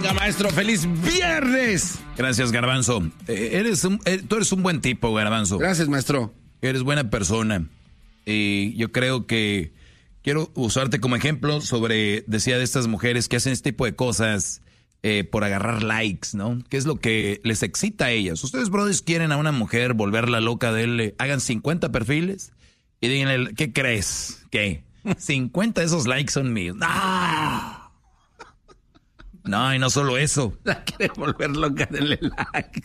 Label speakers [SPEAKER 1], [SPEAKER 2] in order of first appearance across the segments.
[SPEAKER 1] Venga, maestro, feliz viernes.
[SPEAKER 2] Gracias, Garbanzo. Tú eres un buen tipo, Garbanzo.
[SPEAKER 1] Gracias, maestro.
[SPEAKER 2] Eres buena persona. Y yo creo que quiero usarte como ejemplo decía de estas mujeres que hacen este tipo de cosas por agarrar likes, ¿no? ¿Qué es lo que les excita a ellas? Ustedes, brothers, quieren a una mujer volverla loca de él, hagan 50 perfiles y díganle, ¿qué crees? ¿Qué? 50 de esos likes son míos. ¡No! No, y no solo eso.
[SPEAKER 1] La quiere volver loca, denle likes.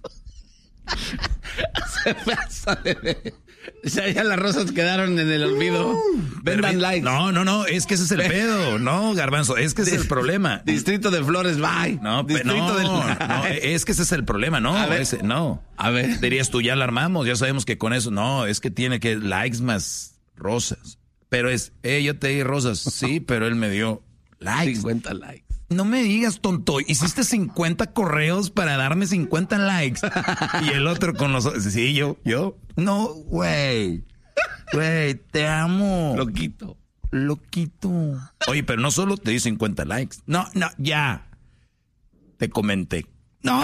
[SPEAKER 1] Se pasa de... Ya las rosas quedaron en el olvido. Vendan likes.
[SPEAKER 2] No, es que ese es el pedo. No, Garbanzo, es que ese es el problema.
[SPEAKER 1] Distrito de Flores, bye.
[SPEAKER 2] No, es que ese es el problema, no. A ver. Dirías tú, ya la armamos, ya sabemos que con eso, no, es que tiene que likes más rosas. Pero yo te di rosas, sí, pero él me dio likes.
[SPEAKER 1] 50 likes.
[SPEAKER 2] No me digas, tonto, hiciste 50 correos para darme 50 likes. Y el otro con los... Sí, yo. No, güey. Güey, te amo.
[SPEAKER 1] Loquito.
[SPEAKER 2] Oye, pero no solo te di 50 likes. No, ya. Te comenté. No.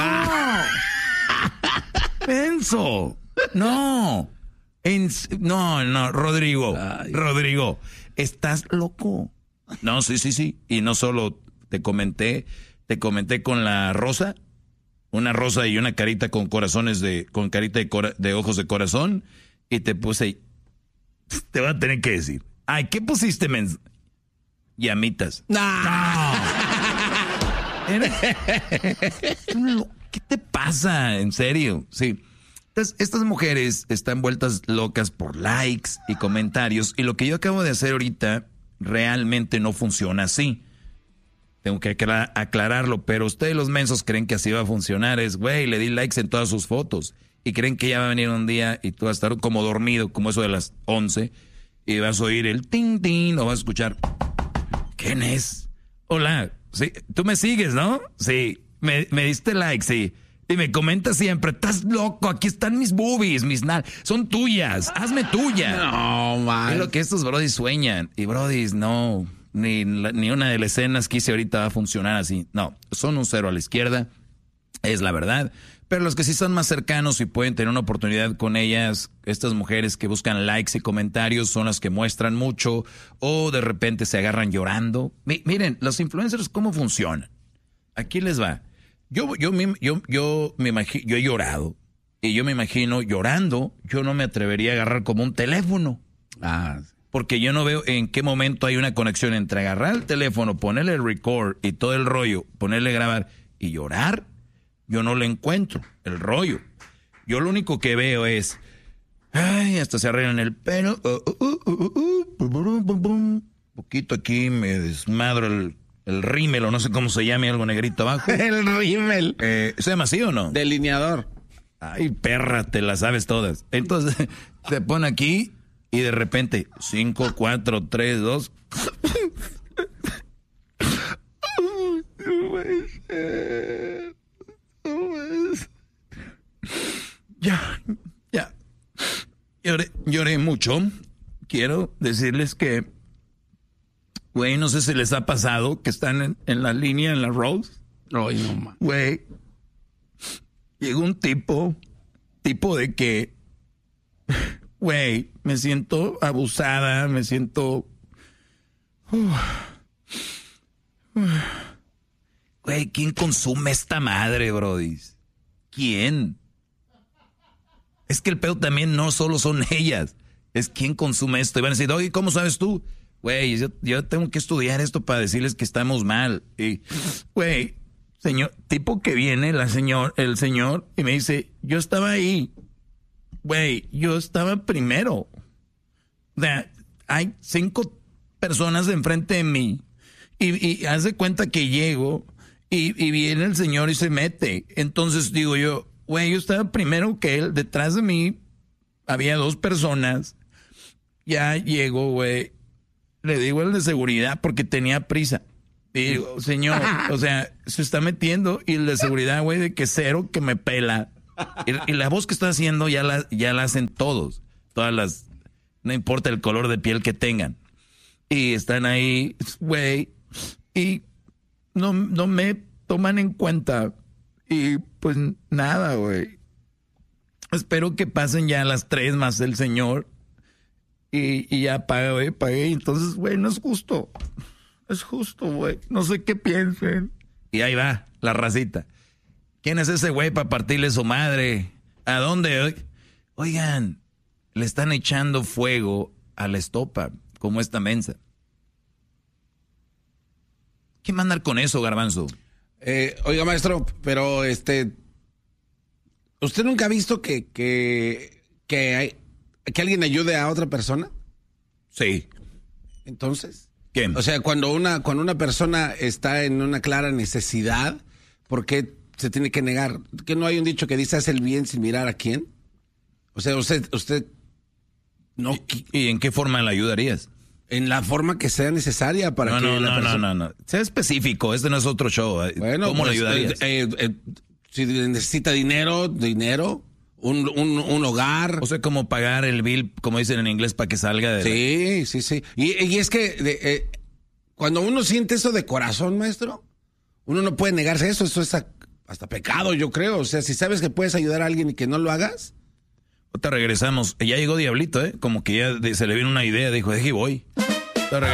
[SPEAKER 2] Penso. No. No, Rodrigo. Ay. Rodrigo, estás loco. No, sí. Y no solo... Te comenté con la rosa, una rosa y una carita con corazones con carita de ojos de corazón, y te puse, te voy a tener que decir, ay, ¿qué pusiste, mens? Llamitas. No. ¿Qué te pasa? En serio, sí. Entonces, estas mujeres están vueltas locas por likes y comentarios, y lo que yo acabo de hacer ahorita realmente no funciona así. Tengo que aclararlo, pero ustedes los mensos creen que así va a funcionar. Güey, le di likes en todas sus fotos. Y creen que ya va a venir un día y tú vas a estar como dormido, como eso de las 11. Y vas a oír el ting, ting, o vas a escuchar. ¿Quién es? Hola, sí, tú me sigues, ¿no? Sí, me diste like, sí. Y me comentas siempre, estás loco, aquí están mis boobies, son tuyas, hazme tuyas.
[SPEAKER 1] No, man.
[SPEAKER 2] Es lo que estos brodis sueñan. Y brodis, no... Ni una de las escenas que hice ahorita va a funcionar así. No, son un cero a la izquierda, es la verdad. Pero los que sí son más cercanos y pueden tener una oportunidad con ellas, estas mujeres que buscan likes y comentarios son las que muestran mucho o de repente se agarran llorando. Miren, los influencers, ¿cómo funcionan? Aquí les va. Yo me imagino, yo he llorado y yo me imagino llorando, yo no me atrevería a agarrar como un teléfono. Porque yo no veo en qué momento hay una conexión entre agarrar el teléfono, ponerle el record y todo el rollo, ponerle grabar y llorar. Yo no le encuentro el rollo. Yo lo único que veo es, ay, hasta se arreglan el pelo. Poquito aquí me desmadro el rímel o no sé cómo se llame, algo negrito abajo.
[SPEAKER 1] El rímel.
[SPEAKER 2] ¿Se llama así o no?
[SPEAKER 1] Delineador.
[SPEAKER 2] Ay, perra, te las sabes todas. Entonces, te pone aquí... Y de repente, 5, 4, 3, 2. Ya. Lloré mucho. Quiero decirles que, güey, no sé si les ha pasado que están en la línea, en la Rose.
[SPEAKER 1] Ay, no, man.
[SPEAKER 2] Güey, llegó un tipo de que... Güey, me siento abusada, me siento... Güey, ¿quién consume esta madre, brodis? ¿Quién? Es que el pedo también no solo son ellas, es quién consume esto. Y van a decir, oye, ¿cómo sabes tú? Güey, yo tengo que estudiar esto para decirles que estamos mal. Y, güey, tipo que viene el señor, y me dice, yo estaba ahí. Güey, yo estaba primero. O sea, hay 5 personas enfrente de mí. Y haz de cuenta que llego y viene el señor y se mete. Entonces digo yo, güey, yo estaba primero que él. Detrás de mí había 2 personas. Ya llego, güey. Le digo al de seguridad porque tenía prisa. Digo, señor, o sea, se está metiendo. Y el de seguridad, güey, de que cero, que me pela. Y la voz que está haciendo ya la hacen todos. Todas las... No importa el color de piel que tengan. Y están ahí, güey. Y no me toman en cuenta. Y pues nada, güey. Espero que pasen ya las 3 más el señor. Y ya pagué. Entonces, güey, no es justo. Es justo, güey. No sé qué piensen. Y ahí va, la racita. ¿Quién es ese güey para partirle su madre? ¿A dónde? Oigan, le están echando fuego a la estopa, como esta mensa. ¿Quién va a andar con eso, Garbanzo?
[SPEAKER 1] Oiga, maestro, pero ¿usted nunca ha visto que alguien ayude a otra persona?
[SPEAKER 2] Sí.
[SPEAKER 1] Entonces,
[SPEAKER 2] ¿qué?
[SPEAKER 1] O sea, cuando una persona está en una clara necesidad, ¿por qué se tiene que negar? ¿Que no hay un dicho que dice haz el bien sin mirar a quién? O sea, usted no.
[SPEAKER 2] ¿Y en qué forma le ayudarías?
[SPEAKER 1] En la forma que sea necesaria para que la persona...
[SPEAKER 2] No. Sea específico, este no es otro show.
[SPEAKER 1] Bueno,
[SPEAKER 2] ¿cómo
[SPEAKER 1] pues,
[SPEAKER 2] le ayudarías?
[SPEAKER 1] Si necesita dinero, un hogar.
[SPEAKER 2] O sea, como pagar el bill, como dicen en inglés, para que salga de...
[SPEAKER 1] Sí. Y es que cuando uno siente eso de corazón, maestro, uno no puede negarse a eso. Eso es hasta pecado, yo creo. O sea, si sabes que puedes ayudar a alguien y que no lo hagas...
[SPEAKER 2] Ahorita regresamos. Ya llegó Diablito, Como que ya se le vino una idea. Dijo, deje voy.